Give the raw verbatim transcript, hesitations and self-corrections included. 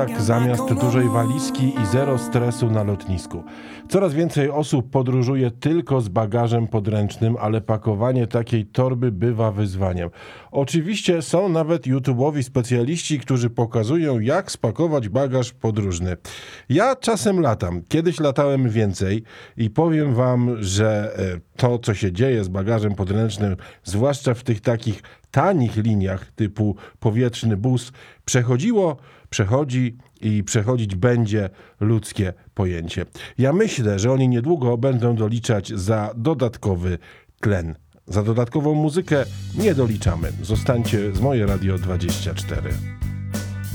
zamiast dużej walizki i zero stresu na lotnisku. Coraz więcej osób podróżuje tylko z bagażem podręcznym, ale pakowanie takiej torby bywa wyzwaniem. Oczywiście są nawet YouTube'owi specjaliści, którzy pokazują, jak spakować bagaż podróżny. Ja czasem latam. Kiedyś latałem więcej i powiem wam, że to, co się dzieje z bagażem podręcznym, zwłaszcza w tych takich tanich liniach typu powietrzny bus, przechodziło, przechodzi i przechodzić będzie ludzkie pojęcie. Ja myślę, że oni niedługo będą doliczać za dodatkowy tlen. Za dodatkową muzykę nie doliczamy. Zostańcie z Moje Radio dwadzieścia cztery.